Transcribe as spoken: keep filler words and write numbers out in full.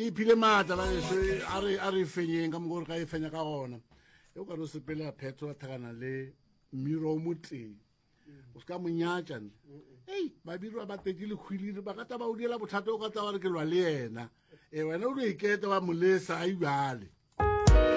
iphile matla ba se a re a re fenyeng ka mogore ka e fenya ka gona e o ka re sepele a phetho a thakana le mmiro o moteng o ska monyatša ei ba birwa ba tetile khwilile ba ka ta ba o diela bothata o ka tla ba re ke lwa le yena e wena o le ikete wa molesa a ibale